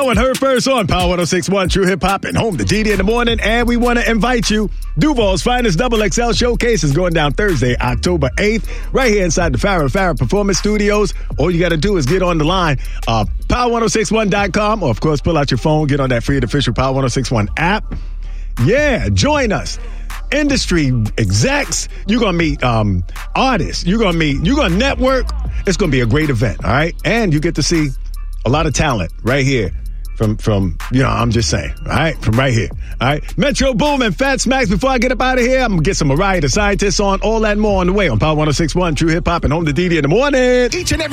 show and heard first on Power 106.1 True Hip Hop and home to DD in the morning. And we want to invite you. Duval's finest Double XL showcase is going down Thursday, October 8th, right here inside the Farrah Performance Studios. All you got to do is get on the line, power1061.com, or of course, pull out your phone, get on that free and official Power 1061 app. Yeah, join us. Industry execs, you're going to meet artists, you're going to network. It's going to be a great event, all right? And you get to see a lot of talent right here from I'm just saying, all right? From right here, all right? Metro Boom and Fat Smacks. Before I get up out of here, I'm going to get some Mariah the Scientist on, all that and more on the way on Power 106.1 True Hip Hop and home to DD in the morning. Each and every